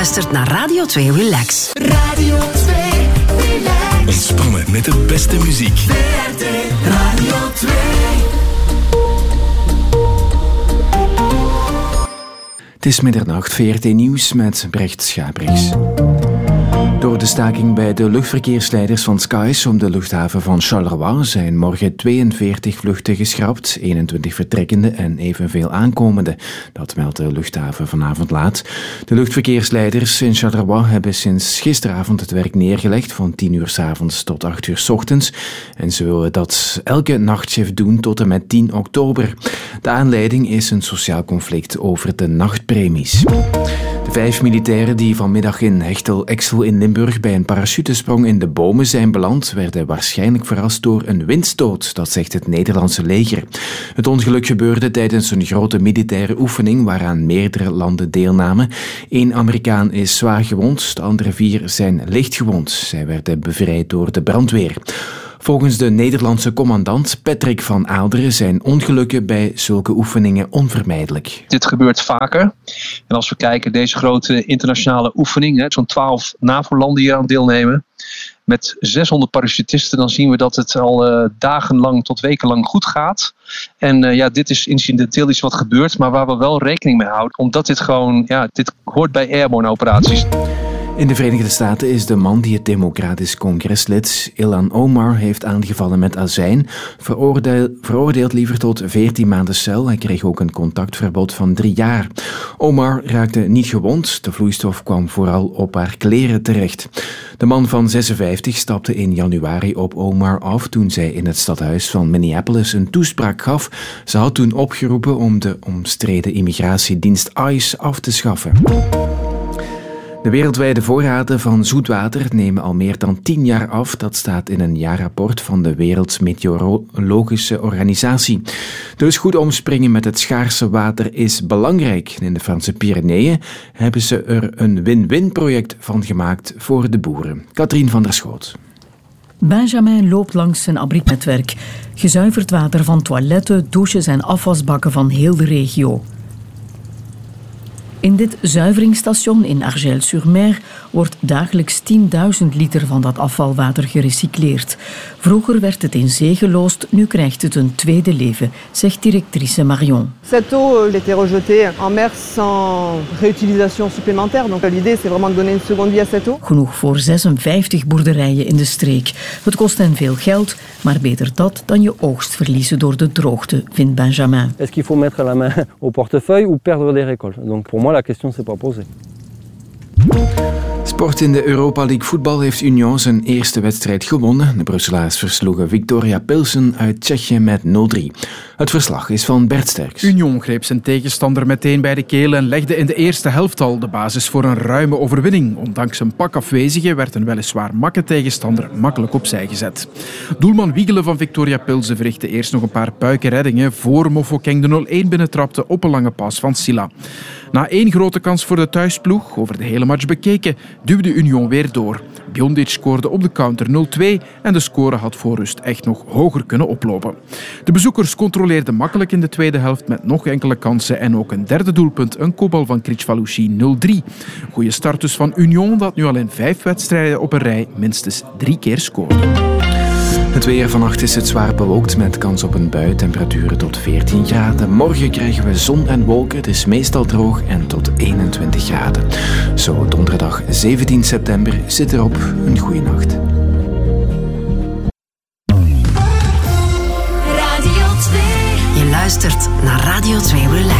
luistert naar Radio 2 Relax. Radio 2 Relax. Ontspannen met de beste muziek. VRT Radio 2. Het is middernacht, VRT Nieuws met Brecht Schabrix. Door de staking bij de luchtverkeersleiders van Skies om de luchthaven van Charleroi zijn morgen 42 vluchten geschrapt, 21 vertrekkende en evenveel aankomende. Dat meldt de luchthaven vanavond laat. De luchtverkeersleiders in Charleroi hebben sinds gisteravond het werk neergelegd van 10 uur 's avonds tot 8 uur 's ochtends. En ze willen dat elke nachtshift doen tot en met 10 oktober. De aanleiding is een sociaal conflict over de nachtpremies. De 5 militairen die vanmiddag in Hechtel-Exel in Limburg bij een parachutesprong in de bomen zijn beland, werden waarschijnlijk verrast door een windstoot, dat zegt het Nederlandse leger. Het ongeluk gebeurde tijdens een grote militaire oefening waaraan meerdere landen deelnamen. 1 Amerikaan is zwaar gewond, de andere 4 zijn licht gewond. Zij werden bevrijd door de brandweer. Volgens de Nederlandse commandant Patrick van Aalderen zijn ongelukken bij zulke oefeningen onvermijdelijk. Dit gebeurt vaker. En als we kijken, deze grote internationale oefening, zo'n 12 NAVO-landen hier aan deelnemen, met 600 parachutisten, dan zien we dat het al dagenlang tot wekenlang goed gaat. En dit is incidenteel iets wat gebeurt, maar waar we wel rekening mee houden. Omdat dit gewoon, dit hoort bij airborne operaties. In de Verenigde Staten is de man die het Democratisch Congreslid Ilhan Omar heeft aangevallen met azijn veroordeeld liever tot 14 maanden cel. Hij kreeg ook een contactverbod van 3 jaar. Omar raakte niet gewond. De vloeistof kwam vooral op haar kleren terecht. De man van 56 stapte in januari op Omar af toen zij in het stadhuis van Minneapolis een toespraak gaf. Ze had toen opgeroepen om de omstreden immigratiedienst ICE af te schaffen. De wereldwijde voorraden van zoetwater nemen al meer dan 10 jaar af. Dat staat in een jaarrapport van de Wereldmeteorologische Organisatie. Dus goed omspringen met het schaarse water is belangrijk. In de Franse Pyreneeën hebben ze er een win-win project van gemaakt voor de boeren. Katrien van der Schoot. Benjamin loopt langs zijn abrieknetwerk. Gezuiverd water van toiletten, douches en afwasbakken van heel de regio. In dit zuiveringsstation in Argel-sur-Mer wordt dagelijks 10.000 liter van dat afvalwater gerecycleerd. Vroeger werd het in zee geloosd, nu krijgt het een tweede leven, zegt directrice Marion. Cette eau était rejetée en mer sans réutilisation supplémentaire. Donc l'idée c'est vraiment de donner une seconde vie à cette eau. Genoeg voor 56 boerderijen in de streek. Het kost hen veel geld, maar beter dat dan je oogst verliezen door de droogte, vindt Benjamin. Est-ce qu'il faut mettre la main au portefeuille ou perdre des récoltes? Donc pour moi la question s'est pas posée. Sport in de Europa League voetbal heeft Union zijn eerste wedstrijd gewonnen. De Brusselaars versloegen Viktoria Pilsen uit Tsjechië met 0-3. Het verslag is van Bert Sterks. Union greep zijn tegenstander meteen bij de keel en legde in de eerste helft al de basis voor een ruime overwinning. Ondanks een pak afwezigen werd een weliswaar makke tegenstander makkelijk opzij gezet. Doelman Wiegelen van Viktoria Pilsen verrichtte eerst nog een paar puikenreddingen voor Mofokeng de 0-1 binnentrapte op een lange pas van Silla. Na 1 grote kans voor de thuisploeg, over de hele match bekeken, duwde Union weer door. Biondic scoorde op de counter 0-2 en de score had voor rust echt nog hoger kunnen oplopen. De bezoekers controleerden makkelijk in de tweede helft met nog enkele kansen en ook een derde doelpunt, een kopbal van Kricfalusi 0-3. Goeie start dus van Union, dat nu al in 5 wedstrijden op een rij minstens 3 keer scoorde. Het weer vannacht is het zwaar bewolkt met kans op een bui, temperaturen tot 14 graden. Morgen krijgen we zon en wolken, het is meestal droog en tot 21 graden. Zo donderdag 17 september zit erop. Een goeie nacht. Radio 2. Je luistert naar Radio 2 Relax.